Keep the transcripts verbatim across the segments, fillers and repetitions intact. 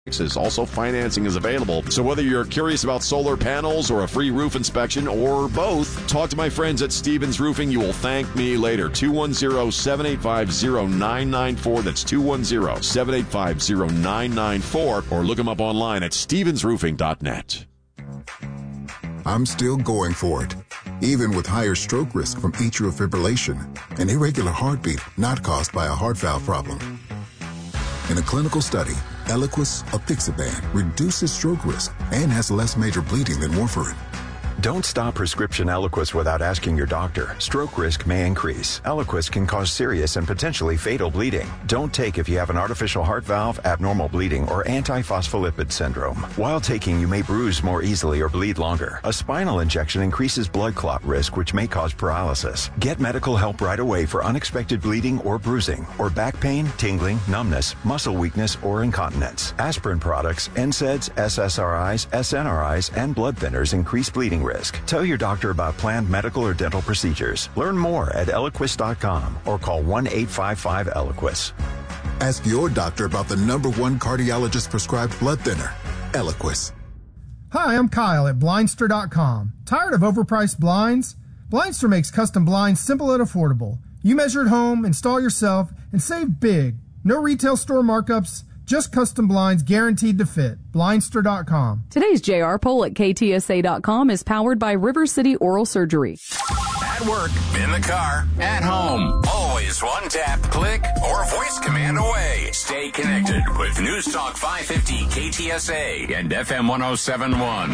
Also, financing is available. So whether you're curious about solar panels or a free roof inspection or both, talk to my friends at Stevens Roofing. You will thank me later. two one zero, seven eight five, zero nine nine four. That's two one zero, seven eight five, zero nine nine four. Or look them up online at stevens roofing dot net. I'm still going for it, even with higher stroke risk from atrial fibrillation, an irregular heartbeat not caused by a heart valve problem. In a clinical study, Eliquis apixaban reduces stroke risk and has less major bleeding than warfarin. Don't stop prescription Eliquis without asking your doctor. Stroke risk may increase. Eliquis can cause serious and potentially fatal bleeding. Don't take if you have an artificial heart valve, abnormal bleeding, or antiphospholipid syndrome. While taking, you may bruise more easily or bleed longer. A spinal injection increases blood clot risk, which may cause paralysis. Get medical help right away for unexpected bleeding or bruising, or back pain, tingling, numbness, muscle weakness, or incontinence. Aspirin products, N SAIDs, S S R Is, S N R Is, and blood thinners increase bleeding risk. Tell your doctor about planned medical or dental procedures. Learn more at Eliquis dot com or call one eight five five Eliquis. Ask your doctor about the number one cardiologist prescribed blood thinner, Eliquis. Hi, I'm Kyle at Blindster dot com. Tired of overpriced blinds? Blindster makes custom blinds simple and affordable. You measure at home, install yourself, and save big. No retail store markups, just custom blinds guaranteed to fit. Blindster dot com. Today's J R poll at K T S A dot com is powered by River City Oral Surgery. At work, in the car, at home. Always one tap, click, or voice command away. Stay connected with News Talk five fifty K T S A and F M one oh seven point one.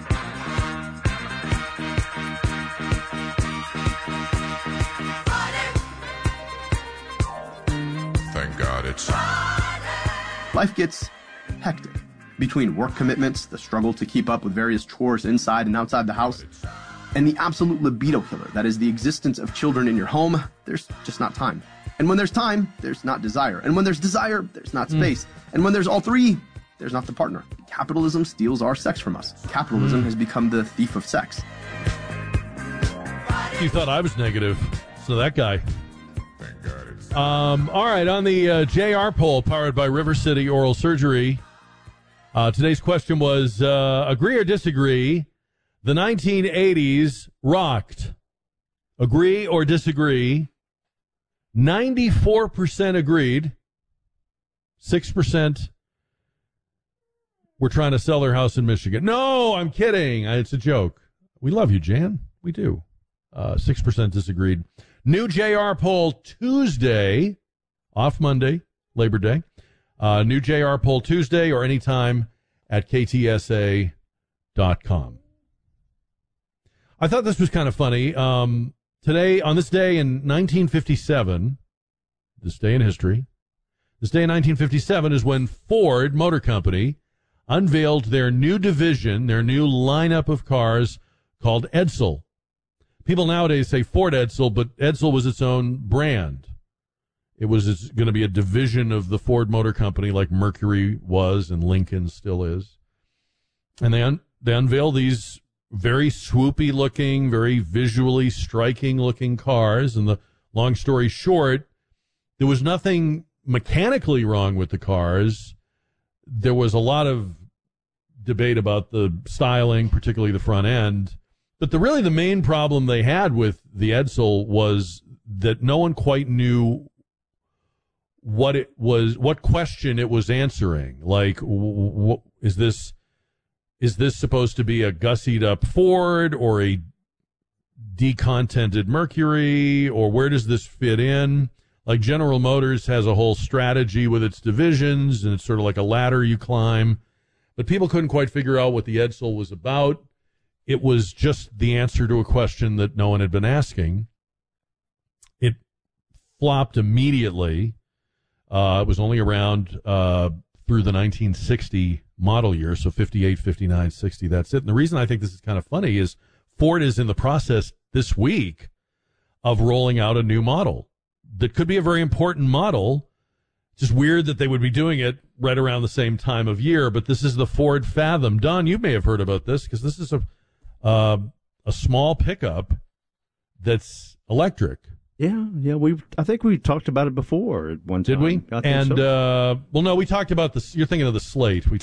Thank God it's... Life gets hectic. Between work commitments, the struggle to keep up with various chores inside and outside the house, and the absolute libido killer that is the existence of children in your home, there's just not time. And when there's time, there's not desire. And when there's desire, there's not space. Mm. And when there's all three, there's not the partner. Capitalism steals our sex from us. Capitalism mm. has become the thief of sex. You thought I was negative, so that guy... Um, all right, on the uh, J R poll powered by River City Oral Surgery, uh, today's question was, uh, agree or disagree, the nineteen eighties rocked. Agree or disagree? ninety-four percent agreed. six percent were trying to sell their house in Michigan. No, I'm kidding. It's a joke. We love you, Jan. We do. Uh, six percent disagreed. New J R poll Tuesday, off Monday, Labor Day. Uh, new J R poll Tuesday or anytime at K T S A dot com. I thought this was kind of funny. Um, today, on this day in nineteen fifty-seven, this day in history, this day in nineteen fifty-seven is when Ford Motor Company unveiled their new division, their new lineup of cars called Edsel. People nowadays say Ford Edsel, but Edsel was its own brand. It was going to be a division of the Ford Motor Company like Mercury was and Lincoln still is. And they un- they unveiled these very swoopy looking, very visually striking looking cars. And the long story short, there was nothing mechanically wrong with the cars. There was a lot of debate about the styling, particularly the front end. But the really the main problem they had with the Edsel was that no one quite knew what it was, what question it was answering. Like, w- w- is this is this supposed to be a gussied up Ford or a decontented Mercury, or where does this fit in? Like General Motors has a whole strategy with its divisions, and it's sort of like a ladder you climb. But people couldn't quite figure out what the Edsel was about. It was just the answer to a question that no one had been asking. It flopped immediately. Uh, it was only around uh, through the nineteen sixty model year, so fifty-eight, fifty-nine, sixty, that's it. And the reason I think this is kind of funny is Ford is in the process this week of rolling out a new model that could be a very important model. Just weird that they would be doing it right around the same time of year, but this is the Ford Fathom. Don, you may have heard about this because this is a Uh, a small pickup that's electric. Yeah, yeah. We I think we talked about it before at one time. Did we? I think and so. uh, well, no, we talked about this. You're thinking of the Slate. We